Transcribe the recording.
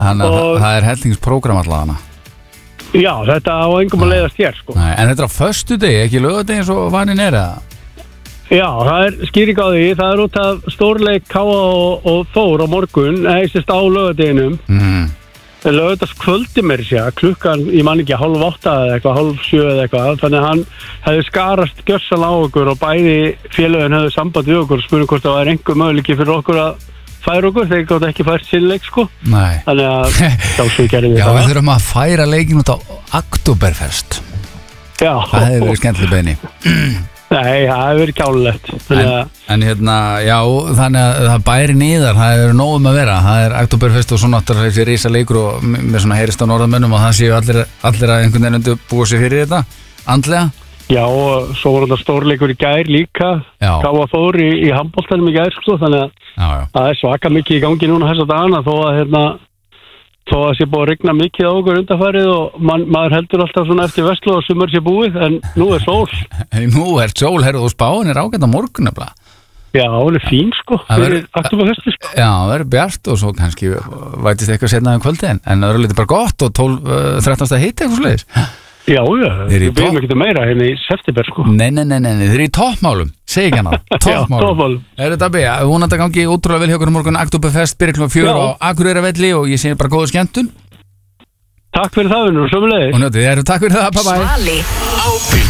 Þannig að það hellingsprógram allavega. Já, þetta á engum að leiðast hér sko. Nei, en þetta á föstudegi, ekki laugardegi eins og vaninn eða? Já, það skýring á því, það út af stórleik Káa og Þór á morgun, eða á laugardeginum. Laugardagskvöldi mér sér, klukkan, ég man ekki 7:30 eða eitthvað, 6:30 eða eitthvað, þannig að hann hefði skarast gjörsan á okkur og bæði félögin hefði samband við okkur og spurði hvort það var einhver möguleiki fyrir okkur að færa okkur, þeir gátt ekki fært sinnleik sko. Nei. Þannig að sjálfsög gerði við það. Já, við þurfum að færa leikin út á Oktoberfest. Já. Það hefði verið skemmtileg beini. Nei, það hefur verið kjálulegt. En hérna, já, þannig að það bæri niðar, það er nóg að vera. Það er Oktoberfest og svo náttúrulega þessi rísa leikur og með svona heyrist á norðamönnum og það séu allir að einhvern veginn undir búa sig fyrir þetta, andlega. Já, og svo var þetta stórleikur í gær líka. Káa Þór í handboltanum í gær, sko, þannig að það er svaka mikið í gangi núna þessa dagana þó að sé búið að rigna mikið á okkur undanfarið og maður heldur alltaf svona eftir veslu og sumar sé búið, en nú er sól. Nú er sól, herru, og spáin er ágætt á morgun nefnilega. Já, hún er fín sko, fyrir Oktoberfesti sko. Já, það verður bjart og svo kannski vætist eitthvað seinna um kvöldi, en það verður litið bara gott og 12-13 hitt eitthvað slegis. Já, við byrjum ekki meira hérna í september sko. Nei, þeir eru í toppmálum, segi ekki hana, toppmálum. Er þetta beja, vonandi að gangi útrúlega vel hjá okkur morgun, Oktoberfest, byrja kl. 4 á Akureyravelli og ég segi bara góða skemmtun. Takk fyrir það, vinnur, sömulegis. Og njótið, takk fyrir það, bye bye.